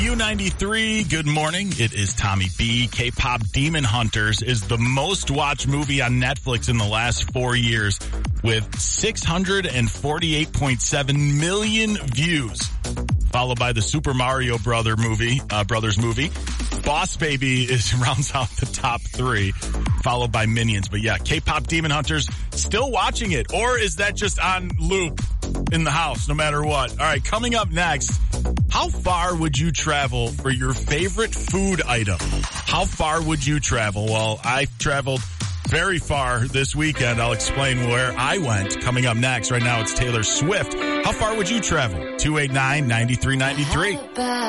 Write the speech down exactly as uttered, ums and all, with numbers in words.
Q ninety-three, good morning. It is Tommy B. K-pop Demon Hunters is the most watched movie on Netflix in the last four years with six hundred forty-eight point seven million views, followed by the Super Mario Brother movie, uh, Brothers movie. Boss Baby is rounds out the top three, followed by Minions. But yeah, K-pop Demon Hunters, still watching it, or is that just on loop in the house, no matter what? All right, coming up next, how far would you travel for your favorite food item? How far would you travel? Well, I traveled very far this weekend. I'll explain where I went coming up next. Right now, it's Taylor Swift. How far would you travel? two eight nine, nine three nine three.